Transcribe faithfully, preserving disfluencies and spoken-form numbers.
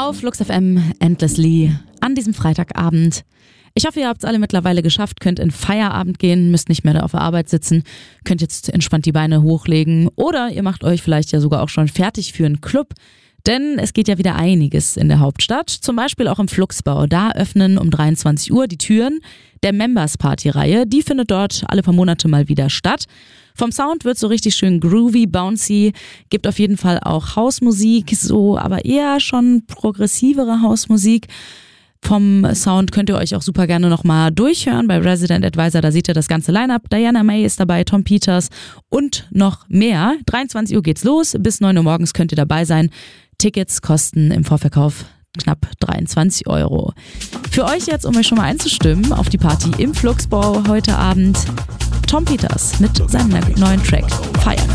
Auf Flux F M, Endlessly, an diesem Freitagabend. Ich hoffe, ihr habt es alle mittlerweile geschafft, könnt in Feierabend gehen, müsst nicht mehr auf der Arbeit sitzen, könnt jetzt entspannt die Beine hochlegen oder ihr macht euch vielleicht ja sogar auch schon fertig für einen Club. Denn es geht ja wieder einiges in der Hauptstadt, zum Beispiel auch im Fluxbau. Da öffnen um dreiundzwanzig Uhr die Türen der Members-Party-Reihe. Die findet dort alle paar Monate mal wieder statt. Vom Sound wird so richtig schön groovy, bouncy, gibt auf jeden Fall auch Hausmusik, so aber eher schon progressivere Hausmusik. Vom Sound könnt ihr euch auch super gerne nochmal durchhören bei Resident Advisor, da seht ihr das ganze Line-Up. Diana May ist dabei, Tom Peters und noch mehr. dreiundzwanzig Uhr geht's los, bis neun Uhr morgens könnt ihr dabei sein. Tickets kosten im Vorverkauf knapp dreiundzwanzig Euro. Für euch jetzt, um euch schon mal einzustimmen auf die Party im Fluxbau heute Abend, Tom Peters mit seinem neuen Track Fire.